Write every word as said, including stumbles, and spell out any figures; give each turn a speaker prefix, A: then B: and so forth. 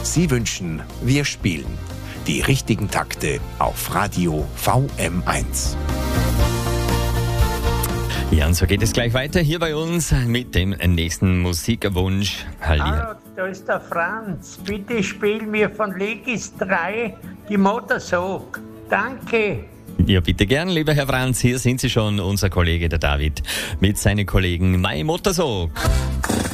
A: Sie wünschen, wir spielen. Die richtigen Takte auf Radio V M eins.
B: Ja, und so geht es gleich weiter hier bei uns mit dem nächsten Musikwunsch. Halli.
C: Hallo, da ist der Franz. Bitte spiel mir von Legis drei die Motorsog. Danke.
B: Ja, bitte gern, lieber Herr Franz. Hier sind Sie schon, unser Kollege, der David, mit seinen Kollegen My Motorsog.